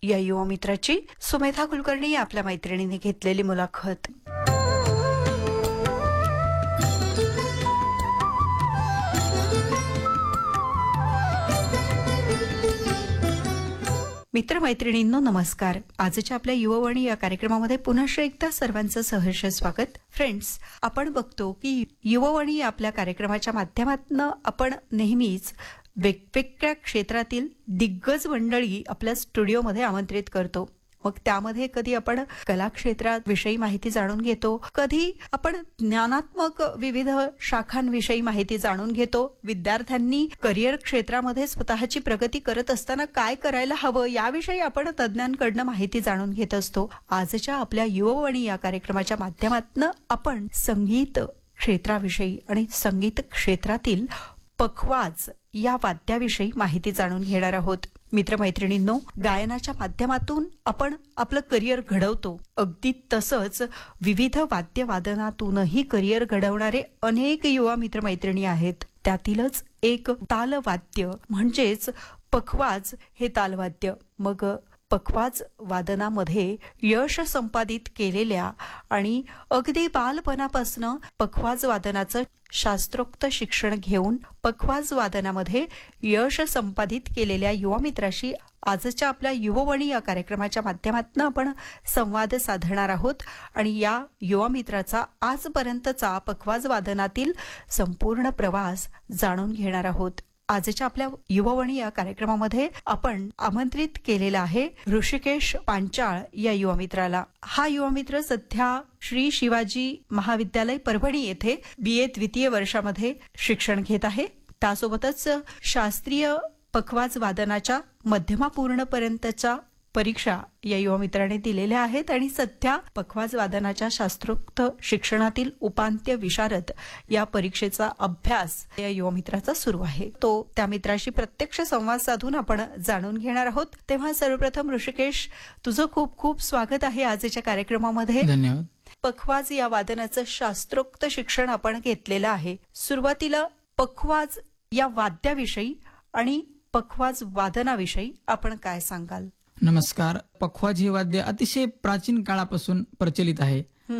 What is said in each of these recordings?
या युवा मित्राची सुमेधा कुलकर्णी या आपल्या मैत्रिणीने घेतलेली मुलाखत. मित्रमैत्रिणींनो नमस्कार. आजच्या आपल्या युवावाणी या कार्यक्रमामध्ये पुन्हा एकदा सर्वांचं सहर्ष स्वागत. फ्रेंड्स, आपण बघतो की युवावाणी या आपल्या कार्यक्रमाच्या माध्यमातून आपण नेहमीच वेगवेगळ्या क्षेत्रातील दिग्गज मंडळी आपल्या स्टुडिओमध्ये आमंत्रित करतो. मग त्यामध्ये कधी आपण कला क्षेत्राविषयी माहिती जाणून घेतो, कधी आपण ज्ञानात्मक विविध शाखांविषयी माहिती जाणून घेतो. विद्यार्थ्यांनी करिअर क्षेत्रामध्ये स्वतःची प्रगती करत असताना काय करायला हवं याविषयी आपण तज्ञांकडून माहिती जाणून घेत असतो. आजच्या आपल्या युवावाणी या कार्यक्रमाच्या माध्यमातून आपण संगीत क्षेत्राविषयी आणि संगीत क्षेत्रातील पखवाज या वाद्याविषयी माहिती जाणून घेणार आहोत. मित्रमैत्रिणींनो, गायनाच्या माध्यमातून आपण आपलं करिअर घडवतो. अगदी तसंच विविध वाद्यवादनातूनही करिअर घडवणारे अनेक युवा मित्रमैत्रिणी आहेत. त्यातीलच एक तालवाद्य म्हणजेच पखवाज हे तालवाद्य. मग पखवाज वादनामध्ये यश संपादित केलेल्या आणि अगदी बालपणापासून पखवाज वादनाचं शास्त्रोक्त शिक्षण घेऊन पखवाज वादनामध्ये यश संपादित केलेल्या युवा मित्राशी आजच्या आपल्या युवावाणी या कार्यक्रमाच्या माध्यमातून आपण संवाद साधणार आहोत आणि या युवा मित्राचा आजपर्यंतचा पखवाज वादनातील संपूर्ण प्रवास जाणून घेणार आहोत. आजच्या आपल्या युवावाणी या कार्यक्रमामध्ये आपण आमंत्रित केलेला आहे ऋषिकेश पांचाळ या युवा मित्राला. हा युवा मित्र सध्या श्री शिवाजी महाविद्यालय परभणी येथे BA द्वितीय वर्षामध्ये शिक्षण घेत आहे. त्यासोबतच शास्त्रीय पखवाज वादनाच्या मध्यमापूर्णपर्यंतच्या परीक्षा या युवा मित्राने दिलेल्या आहेत आणि सध्या पखवाज वादनाच्या शास्त्रोक्त शिक्षणातील उपांत्य विशारद या परीक्षेचा अभ्यास या युवा मित्राचा सुरू आहे. तो त्या मित्राशी प्रत्यक्ष संवाद साधून आपण जाणून घेणार आहोत. तेव्हा सर्वप्रथम ऋषिकेश, तुझं खूप खूप स्वागत आहे आजच्या कार्यक्रमामध्ये. धन्यवाद. पखवाज या वादनाचं शास्त्रोक्त शिक्षण आपण घेतलेलं आहे. सुरुवातीला पखवाज या वाद्याविषयी आणि पखवाज वादनाविषयी आपण काय सांगाल? नमस्कार. पखवाज हे वाद्य अतिशय प्राचीन काळापासून प्रचलित आहे.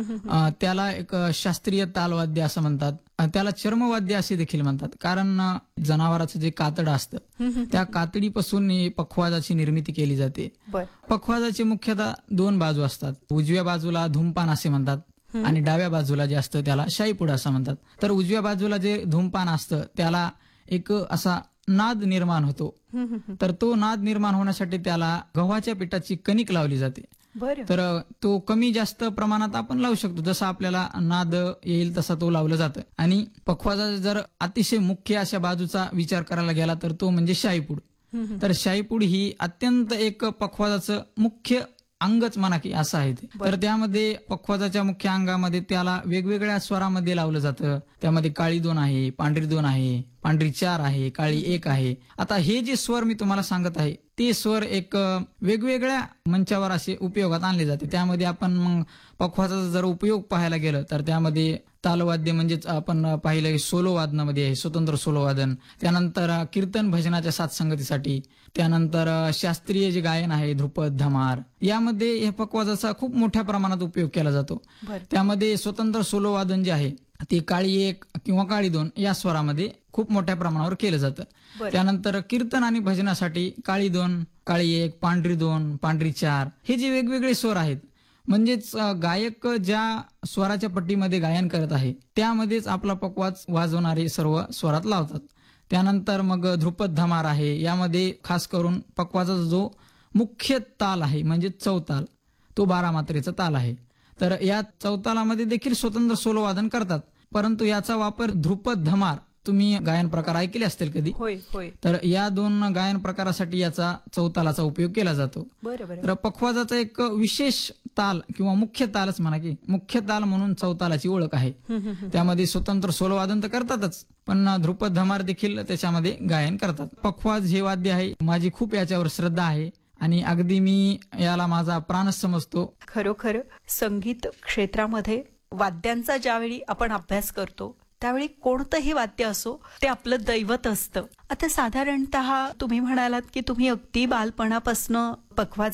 त्याला एक शास्त्रीय तालवाद्य असं म्हणतात. त्याला चर्मवाद्य असे देखील म्हणतात, कारण जनावराचं जे कातड असतं त्या कातडीपासून पखवाजाची निर्मिती केली जाते. पखवाजाचे मुख्यतः दोन बाजू असतात. उजव्या बाजूला धूमपान असे म्हणतात आणि डाव्या बाजूला जे असतं त्याला शाईपूड असं म्हणतात. तर उजव्या बाजूला जे धूमपान असतं त्याला एक असा नाद निर्माण होतो. तर तो नाद निर्माण होण्यासाठी त्याला गव्हाच्या पिठाची कणिक लावली जाते. तर तो कमी जास्त प्रमाणात आपण लावू शकतो, जसा आपल्याला नाद येईल तसा तो लावलं जातं. आणि पखवाजाचा जर अतिशय मुख्य अशा बाजूचा विचार करायला गेला तर तो म्हणजे शाईपूड. तर शाईपूड ही अत्यंत एक पखवाजाचं मुख्य अंगच म्हणा की असं आहे ते. तर त्यामध्ये पखवाजाच्या मुख्य अंगामध्ये त्याला वेगवेगळ्या स्वरामध्ये लावलं जातं. त्यामध्ये काळी 2 आहे, पांढरी 2 आहे, पांढरी 4 आहे, काळी 1 आहे. आता हे जे स्वर मी तुम्हाला सांगत आहे ते स्वर एक वेगवेगळ्या मंचावर असे उपयोगात आणले जाते. त्यामध्ये आपण मग पखवाजाचा जर उपयोग पाहायला गेलं तर त्यामध्ये तालवाद्य म्हणजेच आपण पाहिलं सोलो वादनामध्ये आहे, स्वतंत्र सोलो वादन. त्यानंतर कीर्तन भजनाच्या साथसंगतीसाठी, त्यानंतर शास्त्रीय जे गायन आहे ध्रुपद धमार, यामध्ये हे पखवाजाचा खूप मोठ्या प्रमाणात उपयोग केला जातो. त्यामध्ये स्वतंत्र सोलो वादन जे आहे ते काळी 1 किंवा काळी 2 या स्वरामध्ये खूप मोठ्या प्रमाणावर केलं जातं. त्यानंतर कीर्तन आणि भजनासाठी काळी 2, काळी 1, पांढरी 2, पांढरी 4 हे जे वेगवेगळे स्वर आहेत, म्हणजेच गायक ज्या स्वराच्या पट्टीमध्ये गायन करत आहे त्यामध्येच आपला पखवाज वाजवणारे सर्व स्वरात लावतात. त्यानंतर मग ध्रुपद धमार आहे, यामध्ये खास करून पखवाजाचा जो मुख्य ताल आहे म्हणजे चौताल, तो 12 मात्रेचा ताल आहे. तर या चौतालामध्ये देखील स्वतंत्र सोलो वादन करतात, परंतु याचा वापर ध्रुपद धमार, तुम्ही गायन प्रकार ऐकले असतील कधी? तर या 2 गायन प्रकारासाठी याचा चौतालाचा उपयोग केला जातो. तर पखवाजाचा एक विशेष ताल किंवा मुख्य तालच म्हणा की मुख्य ताल म्हणून चौतालाची ओळख आहे. त्यामध्ये स्वतंत्र सोलो वादन तर करतातच, पण ध्रुपद धमार देखील त्याच्यामध्ये गायन करतात. पखवाज हे वाद्य आहे, माझी खूप याच्यावर श्रद्धा आहे आणि अगदी मी याला माझा प्राणच समजतो. खरोखर संगीत क्षेत्रामध्ये वाद्यांचा ज्यावेळी आपण अभ्यास करतो त्यावेळी कोणतंही वाद्य असो ते आपलं दैवत असतं. आता साधारणतः तुम्ही म्हणालात की तुम्ही अगदी बालपणापासून पखवाज